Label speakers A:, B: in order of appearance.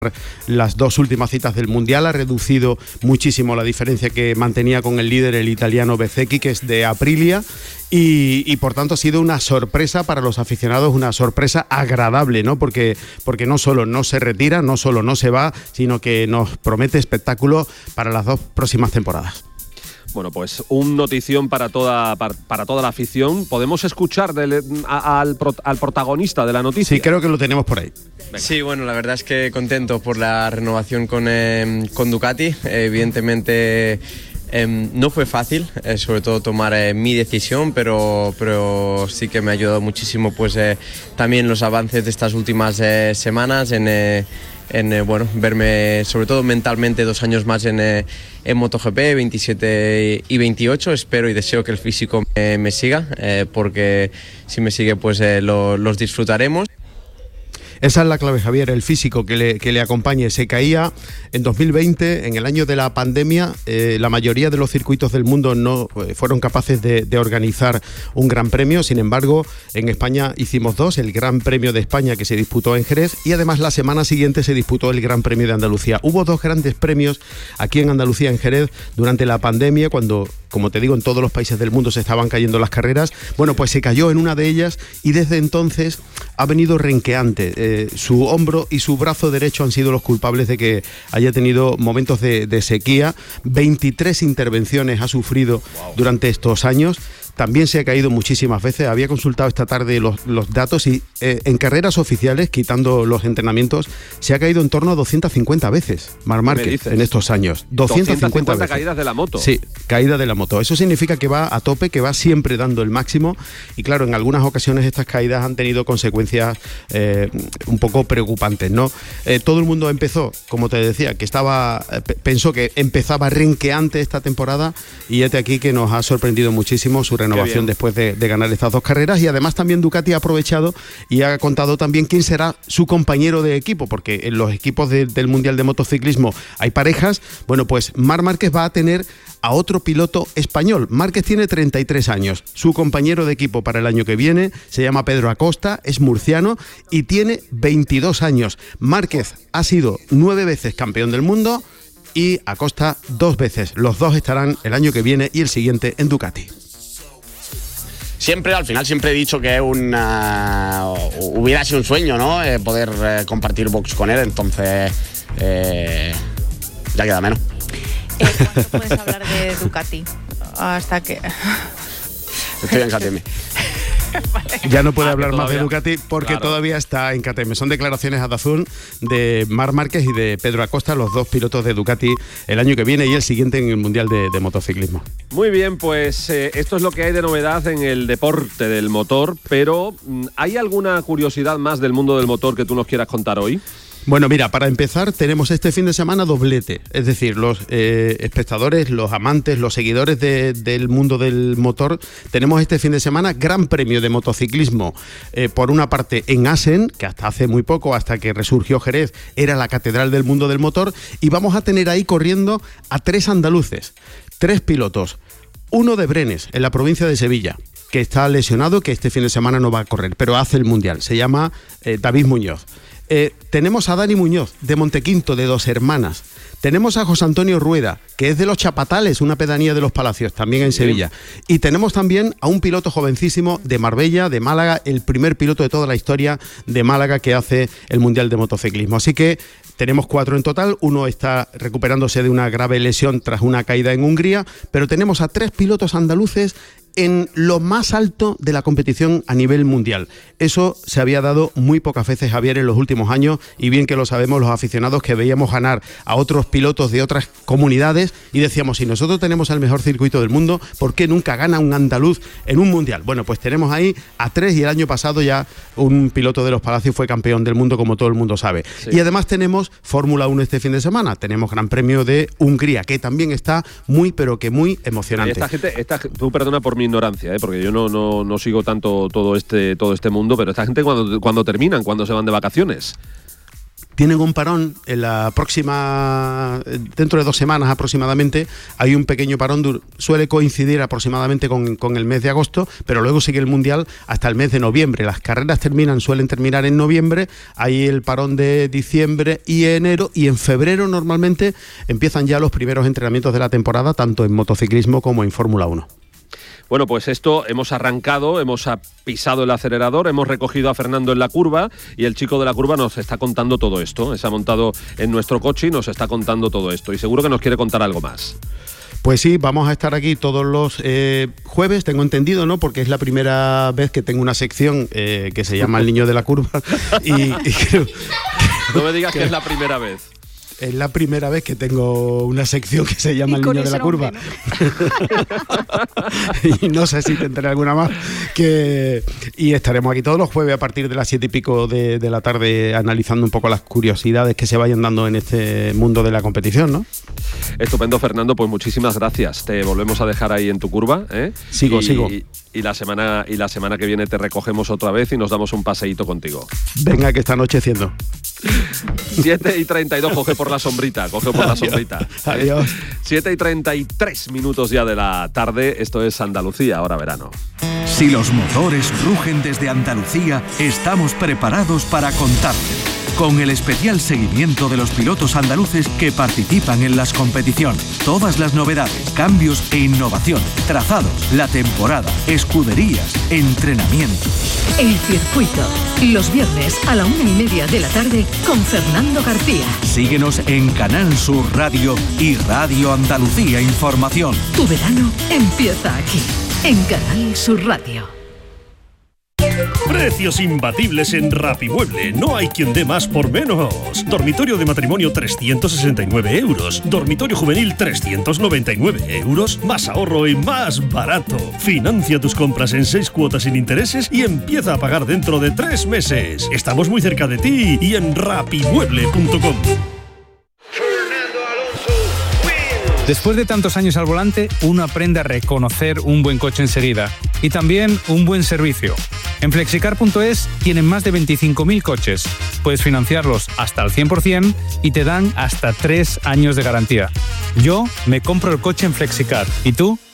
A: las dos últimas citas del Mundial, ha reducido muchísimo la diferencia que mantenía con el líder, el italiano Bezzecchi, que es de Aprilia, y por tanto ha sido una sorpresa para los aficionados, una sorpresa agradable, ¿no? Porque no solo no se retira, no solo no se va, sino que nos promete espectáculo para las dos próximas temporadas.
B: Bueno, pues un notición para toda la afición. ¿Podemos escuchar al protagonista de la noticia?
A: Sí, creo que lo tenemos por ahí.
C: Venga. Sí, bueno, la verdad es que contento por la renovación con Ducati. Evidentemente no fue fácil, sobre todo tomar mi decisión, pero sí que me ha ayudado muchísimo pues también los avances de estas últimas semanas en verme sobre todo mentalmente 2 años más en MotoGP, 27 y 28. Espero y deseo que el físico me siga, porque si me sigue pues los disfrutaremos.
A: Esa es la clave, Javier, el físico que le acompañe. Se caía en 2020, en el año de la pandemia. La mayoría de los circuitos del mundo no fueron capaces de organizar un gran premio. Sin embargo, en España hicimos 2, el Gran Premio de España, que se disputó en Jerez, y además la semana siguiente se disputó el Gran Premio de Andalucía. Hubo 2 grandes premios aquí en Andalucía, en Jerez, durante la pandemia, cuando, como te digo, en todos los países del mundo se estaban cayendo las carreras. Bueno, pues se cayó en una de ellas y desde entonces ha venido renqueante. Su hombro y su brazo derecho han sido los culpables de que haya tenido momentos de sequía. 23 intervenciones ha sufrido durante estos años. También se ha caído muchísimas veces. Había consultado esta tarde los datos y en carreras oficiales, quitando los entrenamientos, se ha caído en torno a 250 veces Marc Márquez en estos años. 250 veces.
B: Caídas de la moto.
A: Sí, caída de la moto. Eso significa que va a tope, que va siempre dando el máximo, y claro, en algunas ocasiones estas caídas han tenido consecuencias un poco preocupantes, ¿no? Todo el mundo empezó, como te decía, pensó que empezaba renqueante esta temporada, y hete aquí que nos ha sorprendido muchísimo su renovación después de ganar estas 2 carreras. Y además también Ducati ha aprovechado y ha contado también quién será su compañero de equipo, porque en los equipos del Mundial de Motociclismo hay parejas. Bueno, pues Marc Márquez va a tener a otro piloto español. Márquez tiene 33 años. Su compañero de equipo para el año que viene se llama Pedro Acosta, es murciano y tiene 22 años. Márquez ha sido 9 veces campeón del mundo y Acosta 2 veces. Los 2 estarán el año que viene y el siguiente en Ducati.
D: Al final siempre he dicho que hubiera sido un sueño, ¿no? Poder compartir box con él, entonces ya queda menos.
E: ¿Cuándo puedes hablar de Ducati? Hasta que...
D: Estoy en KTM.
E: Vale.
A: Ya no puede hablar más de Ducati porque todavía está en KTM. Son declaraciones a Dazón de Marc Márquez y de Pedro Acosta, los 2 pilotos de Ducati el año que viene y el siguiente en el Mundial de Motociclismo.
B: Muy bien, pues esto es lo que hay de novedad en el deporte del motor, pero ¿hay alguna curiosidad más del mundo del motor que tú nos quieras contar hoy?
A: Bueno, mira, para empezar tenemos este fin de semana doblete, es decir, los espectadores, los amantes, los seguidores del mundo del motor, tenemos este fin de semana Gran Premio de Motociclismo, por una parte en Assen, que hasta hace muy poco, hasta que resurgió Jerez, era la catedral del mundo del motor, y vamos a tener ahí corriendo a 3 andaluces, 3 pilotos, uno de Brenes, en la provincia de Sevilla, que está lesionado, que este fin de semana no va a correr, pero hace el Mundial, se llama David Muñoz. Tenemos a Dani Muñoz, de Montequinto, de Dos Hermanas. Tenemos a José Antonio Rueda, que es de Los Chapatales, una pedanía de Los Palacios, también en Sevilla. Y tenemos también a un piloto jovencísimo de Marbella, de Málaga, el primer piloto de toda la historia de Málaga que hace el Mundial de Motociclismo. Así que tenemos 4 en total, uno está recuperándose de una grave lesión tras una caída en Hungría, pero tenemos a 3 pilotos andaluces en lo más alto de la competición a nivel mundial. Eso se había dado muy pocas veces, Javier, en los últimos años, y bien que lo sabemos los aficionados que veíamos ganar a otros pilotos de otras comunidades y decíamos, si nosotros tenemos el mejor circuito del mundo, ¿por qué nunca gana un andaluz en un mundial? Bueno, pues tenemos ahí a 3 y el año pasado ya un piloto de Los Palacios fue campeón del mundo, como todo el mundo sabe. Sí. Y además tenemos Fórmula 1 este fin de semana, tenemos Gran Premio de Hungría, que también está muy, pero que muy emocionante.
B: Tú perdona por mi ignorancia, porque yo no sigo tanto todo este mundo, pero esta gente cuando terminan, cuando se van de vacaciones.
A: tienen un parón en la próxima, dentro de 2 semanas aproximadamente, hay un pequeño parón, suele coincidir aproximadamente con el mes de agosto, pero luego sigue el Mundial hasta el mes de noviembre. Las carreras suelen terminar en noviembre, hay el parón de diciembre y enero, y en febrero normalmente empiezan ya los primeros entrenamientos de la temporada, tanto en motociclismo como en Fórmula 1.
B: Bueno, pues esto, hemos arrancado, hemos pisado el acelerador, hemos recogido a Fernando en la curva y el chico de la curva nos está contando todo esto. Se ha montado en nuestro coche y nos está contando todo esto y seguro que nos quiere contar algo más.
A: Pues sí, vamos a estar aquí todos los jueves, tengo entendido, ¿no? Porque es la primera vez que tengo una sección que se llama El Niño de la Curva y creo...
B: No me digas que es la primera vez.
A: Es la primera vez que tengo una sección que se llama El Niño de la Curva. ¿No? Y no sé si tendré alguna más. Y estaremos aquí todos los jueves a partir de las 7 y pico de la tarde analizando un poco las curiosidades que se vayan dando en este mundo de la competición, ¿no?
B: Estupendo, Fernando, pues muchísimas gracias. Te volvemos a dejar ahí en tu curva, ¿eh?
A: Sigo.
B: Y la semana que viene te recogemos otra vez y nos damos un paseíto contigo.
A: Venga, que está anocheciendo.
B: 7:32, coge por la sombrita.
A: Adiós.
B: 7:33 ya de la tarde, esto es Andalucía, ahora verano.
F: Si los motores rugen desde Andalucía, estamos preparados para contarte. Con el especial seguimiento de los pilotos andaluces que participan en las competiciones. Todas las novedades, cambios e innovación, trazados, la temporada, escuderías, entrenamientos.
G: El circuito, los viernes a la 1:30 de la tarde con Fernando García.
F: Síguenos en Canal Sur Radio y Radio Andalucía Información.
G: Tu verano empieza aquí, en Canal Sur Radio.
H: Precios imbatibles en Rapimueble. No hay quien dé más por menos. Dormitorio de matrimonio 369 euros. Dormitorio juvenil 399 euros. Más ahorro y más barato. Financia tus compras en 6 cuotas sin intereses y empieza a pagar dentro de 3 meses. Estamos muy cerca de ti y en rapimueble.com.
I: Después de tantos años al volante, uno aprende a reconocer un buen coche enseguida y también un buen servicio. En Flexicar.es tienen más de 25.000 coches. Puedes financiarlos hasta al 100% y te dan hasta 3 años de garantía. Yo me compro el coche en Flexicar. ¿Y tú?